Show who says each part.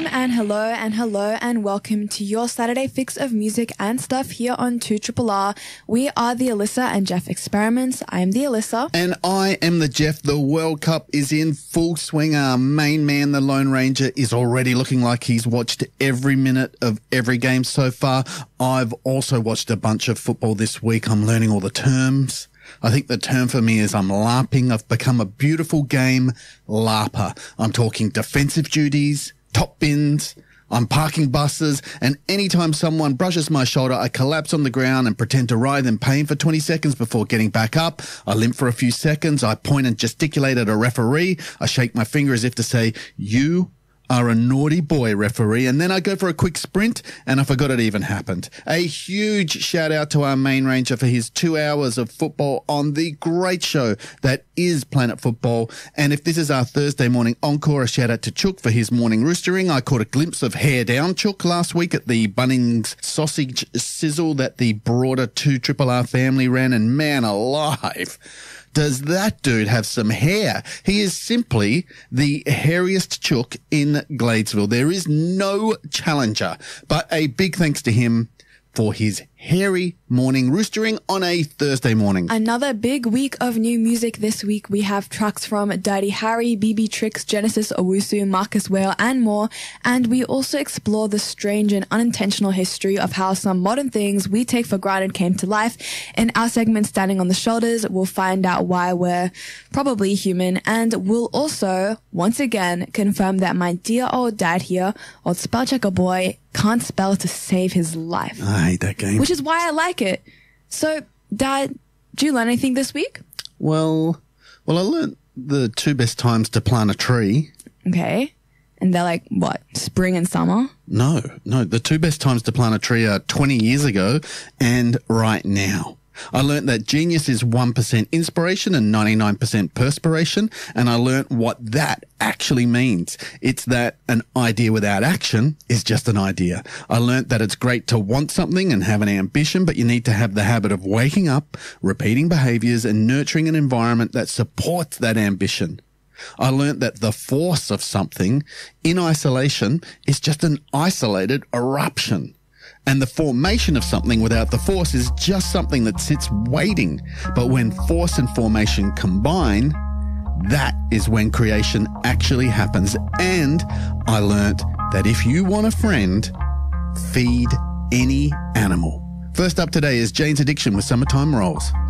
Speaker 1: and hello and welcome to your Saturday fix of music and stuff here on 2RRR. We are the Alyssa and Jeff Experiments. I am the Alyssa.
Speaker 2: And I am the Jeff. The World Cup is in full swing. Our main man, the Lone Ranger, is already looking like he's watched every minute of every game so far. I've also watched a bunch of football this week. I'm learning all the terms. I think the term for me is I'm LARPing. I've become a beautiful game LARPer. I'm talking defensive duties, top bins, I'm parking buses, and anytime someone brushes my shoulder, I collapse on the ground and pretend to writhe in pain for 20 seconds before getting back up. I limp for a few seconds. I point and gesticulate at a referee. I shake my finger as if to say, "You are a naughty boy, referee," and then I go for a quick sprint, and I forgot it even happened. A huge shout out to our main ranger for his 2 hours of football on the great show that is Planet Football. And if this is our Thursday morning encore, a shout out to Chook for his morning roostering. I caught a glimpse of hair down Chook last week at the Bunnings sausage sizzle that the broader 2RRR family ran, and man alive, does that dude have some hair? He is simply the hairiest chook in Gladesville. There is no challenger, but a big thanks to him for his hairy morning roostering on a Thursday morning.
Speaker 1: Another big week of new music this week. We have tracks from Dirty Harry, BB Tricks, Genesis Owusu, Marcus Whale, and more. And we also explore the strange and unintentional history of how some modern things we take for granted came to life. In our segment, Standing on the Shoulders, we'll find out why we're probably human. And we'll also, once again, confirm that my dear old dad here, old spell checker boy, can't spell to save his life.
Speaker 2: I hate that game.
Speaker 1: Which is why I like it. So, Dad, did you learn anything this week?
Speaker 2: Well, I learned the two best times to plant a tree.
Speaker 1: Okay. And they're like, what, spring and summer?
Speaker 2: No. The two best times to plant a tree are 20 years ago and right now. I learned that genius is 1% inspiration and 99% perspiration, and I learned what that actually means. It's that an idea without action is just an idea. I learned that it's great to want something and have an ambition, but you need to have the habit of waking up, repeating behaviors, and nurturing an environment that supports that ambition. I learned that the force of something in isolation is just an isolated eruption. And the formation of something without the force is just something that sits waiting. But when force and formation combine, that is when creation actually happens. And I learnt that if you want a friend, feed any animal. First up today is Jane's Addiction with Summertime Rolls.